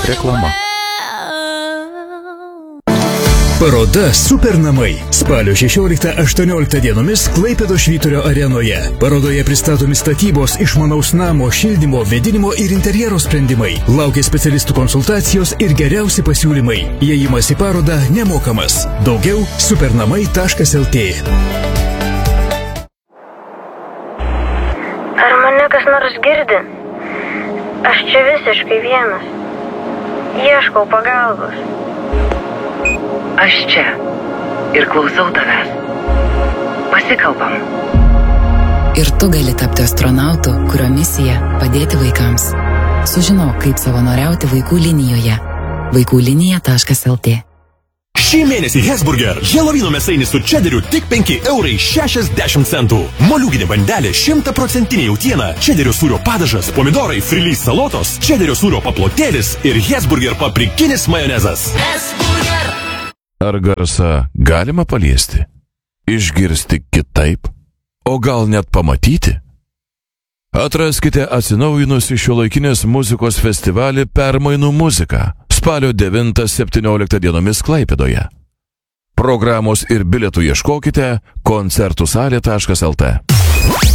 Reklama. Paroda Supernamai. Spalio 16-18 dienomis Klaipėdos Švyturio arenoje. Parodoje pristatomi statybos, išmanaus namo, šildymo, vėdinimo ir interjero sprendimai. Laukia specialistų konsultacijos ir geriausi pasiūlymai. Įėjimas į parodą nemokamas. Daugiau supernamai.lt. Ar mane kas nors girdi? Aš čia visiškai vienas. Ieškau pagalbos. Aš čia ir klausau tavęs. Pasikalbam. Ir tu gali tapti astronautu, kurio misija padėti vaikams. Sužinok, kaip savanoriauti vaikų linijoje. vaikųlinija.lt. Šį mėnesį Hesburger. Helovino mėsainis su čederiu tik 5,60 €. Moliūginė bandelė 100% jautiena. Čederio sūrio padažas, pomidorai, frilys salotos, čederio sūrio paplotėlis ir Hesburger paprikinis majonezas. Ar garsą galima paliesti? Išgirsti kitaip? O gal net pamatyti? Atraskite atsinaujinusi šiuolaikinės muzikos festivalį Permainų muzika spalio 9-17 dienomis Klaipėdoje. Programos ir bilietų ieškokite koncertusalė.lt.